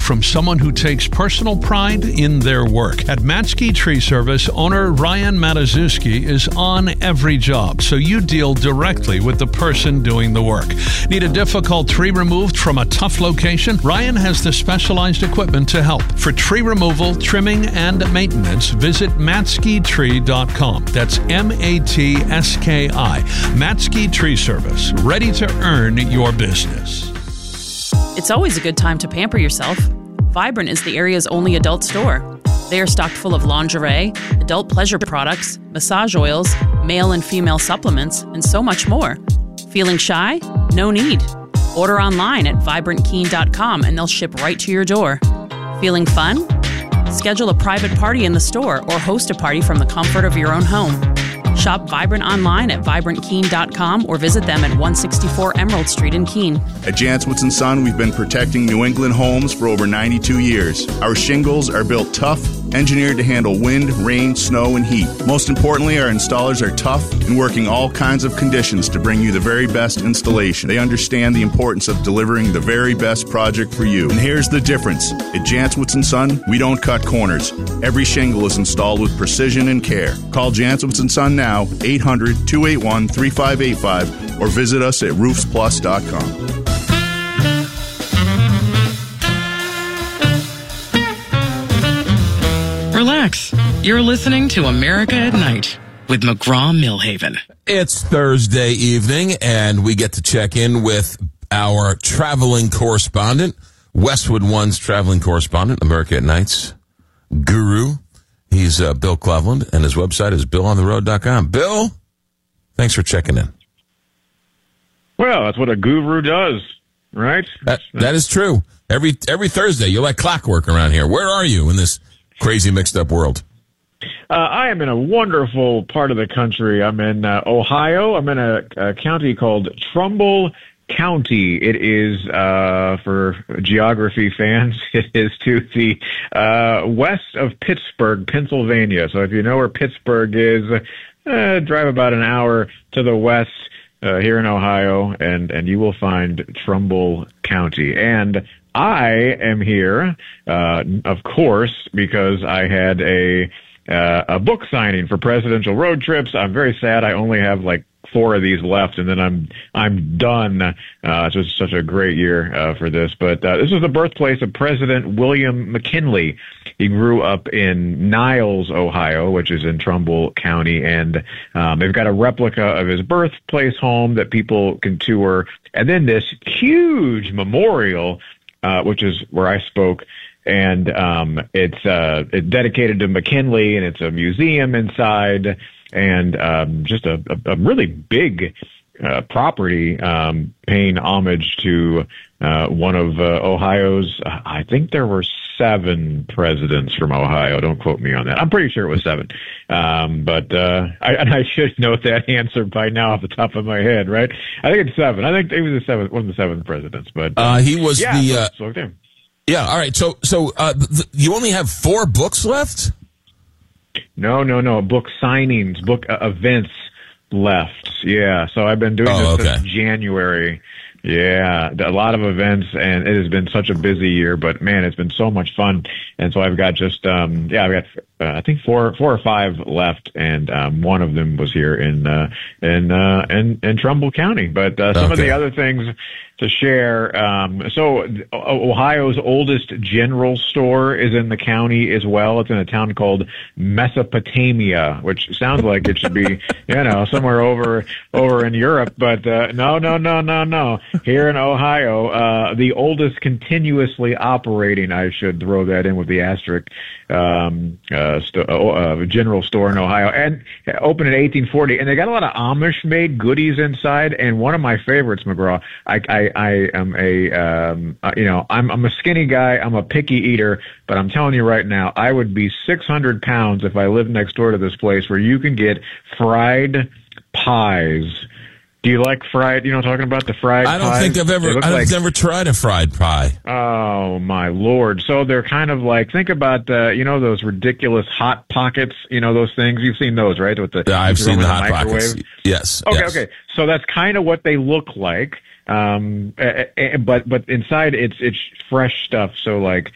from someone who takes personal pride in their work. At Matsky Tree Service, owner Ryan Matazuski is on every job, so you deal directly with the person doing the work. Need a difficult tree removed from a tough location? Ryan has the specialized equipment to help. For tree removal, trimming, and maintenance, visit matskytree.com. That's Matski. Matsky Tree Service, ready to earn your business. It's always a good time to pamper yourself. Vibrant is the area's only adult store. They are stocked full of lingerie, adult pleasure products, massage oils, male and female supplements, and so much more. Feeling shy? No need. Order online at vibrantkeen.com and they'll ship right to your door. Feeling fun? Schedule a private party in the store or host a party from the comfort of your own home. Shop Vibrant online at vibrantkeen.com or visit them at 164 Emerald Street in Keene. At Janswitz & Son, we've been protecting New England homes for over 92 years. Our shingles are built tough, engineered to handle wind, rain, snow, and heat. Most importantly, our installers are tough and working all kinds of conditions to bring you the very best installation. They understand the importance of delivering the very best project for you. And here's the difference. At Janswitz & Son, we don't cut corners. Every shingle is installed with precision and care. Call Janswitz & Son now, 800-281-3585, or visit us at roofsplus.com. Relax. You're listening to America at Night with McGraw-Millhaven. It's Thursday evening, and we get to check in with our traveling correspondent, Westwood One's traveling correspondent, America at Night's guru. He's Bill Cleveland, and his website is BillOnTheRoad.com. Bill, thanks for checking in. Well, that's what a guru does, right? That is true. Every Thursday, you're like clockwork around here. Where are you in this crazy mixed-up world? I am in a wonderful part of the country. I'm in Ohio. I'm in a county called Trumbull County. It is, for geography fans, it is to the west of Pittsburgh, Pennsylvania. So if you know where Pittsburgh is, drive about an hour to the west here in Ohio, and you will find Trumbull County. And I am here, of course, because I had a book signing for Presidential Road Trips. I'm very sad. I only have like 4 of these left, and then I'm done. It's just such a great year for this. But this is the birthplace of President William McKinley. He grew up in Niles, Ohio, which is in Trumbull County, and they've got a replica of his birthplace home that people can tour, and then this huge memorial, which is where I spoke. And it's dedicated to McKinley, and it's a museum inside, and just a really big property paying homage to one of Ohio's, I think there were 7 presidents from Ohio. Don't quote me on that. I'm pretty sure it was 7. But I should know that answer by now off the top of my head, right? I think it's 7. I think he was one of the 7 presidents. But he was yeah, Yeah, all right. So you only have 4 books left? No. Book signings, book events left. Yeah, so I've been doing this since January. Yeah, a lot of events, and it has been such a busy year, but man, it's been so much fun. And so I've got just, I've got, I think 4 or 5 left, and one of them was here in Trumbull County. But some of the other things to share. So Ohio's oldest general store is in the county as well. It's in a town called Mesopotamia, which sounds like it should be, somewhere over in Europe. But no. Here in Ohio, the oldest continuously operating, I should throw that in with the asterisk, general store in Ohio, and opened in 1840. And they got a lot of Amish-made goodies inside. And one of my favorites, McGraw, I am I'm a skinny guy. I'm a picky eater, but I'm telling you right now, I would be 600 pounds if I lived next door to this place where you can get fried pies. Do you like fried? You know what I'm talking about, the fried pies? I don't think I've never tried a fried pie. Oh, my Lord. So they're kind of like, think about, those ridiculous Hot Pockets, those things. You've seen those, right? I've seen the Hot Pockets. Yes. Okay. So that's kind of what they look like. But inside it's fresh stuff. So like